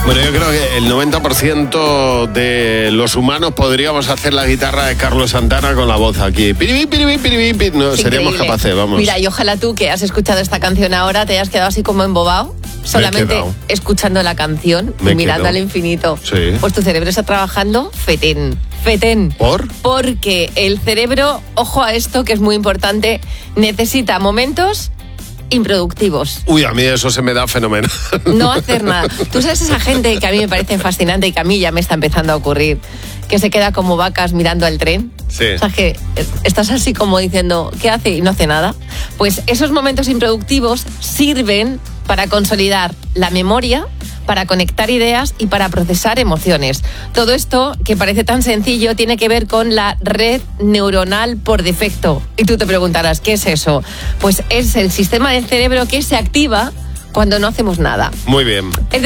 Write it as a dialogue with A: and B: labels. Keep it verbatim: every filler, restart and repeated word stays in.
A: Bueno, yo creo que el noventa por ciento de los humanos podríamos hacer la guitarra de Carlos Santana con la voz aquí. Piribí, piribí, piribí, piribí. No, seríamos capaces, vamos.
B: Mira, y ojalá tú que has escuchado esta canción ahora te hayas quedado así como embobado, solamente escuchando la canción
A: Me
B: y mirando
A: quedo.
B: al infinito.
A: Sí.
B: Pues tu cerebro está trabajando fetén, fetén.
A: ¿Por?
B: Porque el cerebro, ojo a esto que es muy importante, necesita momentos improductivos.
A: Uy, a mí eso se me da fenomenal.
B: No hacer nada. Tú sabes esa gente que a mí me parece fascinante y que a mí ya me está empezando a ocurrir, que se queda como vacas mirando al tren.
A: Sí.
B: O sea, que estás así como diciendo, ¿qué hace? Y no hace nada. Pues esos momentos improductivos sirven para consolidar la memoria, para conectar ideas y para procesar emociones. Todo esto, que parece tan sencillo, tiene que ver con la red neuronal por defecto. Y tú te preguntarás, ¿qué es eso? Pues es el sistema del cerebro que se activa cuando no hacemos nada.
A: Muy bien.
B: Es